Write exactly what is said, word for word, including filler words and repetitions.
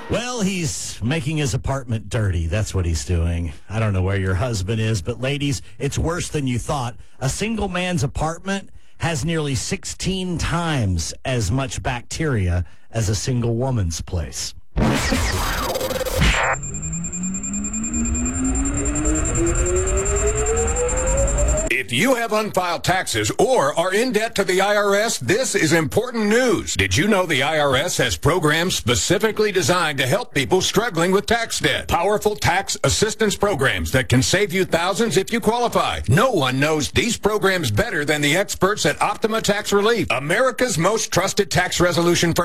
Well, he's making his apartment dirty. That's what he's doing. I don't know where your husband is, but ladies, it's worse than you thought. A single man's apartment has nearly sixteen times as much bacteria as a single woman's place. If you have unfiled taxes or are in debt to the I R S, this is important news. Did you know the I R S has programs specifically designed to help people struggling with tax debt? Powerful tax assistance programs that can save you thousands if you qualify. No one knows these programs better than the experts at Optima Tax Relief, America's most trusted tax resolution firm.